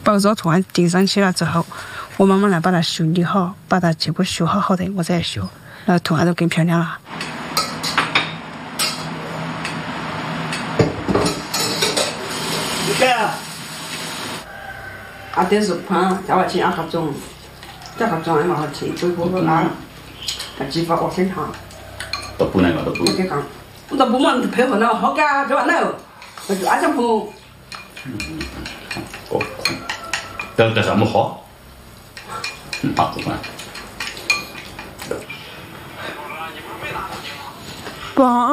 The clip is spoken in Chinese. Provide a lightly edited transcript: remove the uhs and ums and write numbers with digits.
把肉图案钉上去了之后，我慢慢来把它修理好，把它结构修好好的，我再修，然后图案都更漂亮了。你看，啊，这是宽，再往前2下钟，这下钟也蛮好吃，不过那鸡法我先尝。 都不那个，都不。 给讲，我都不忙配合那个好干，对吧？那个，那就阿江婆。 哦，这什么好？好，不管。 不。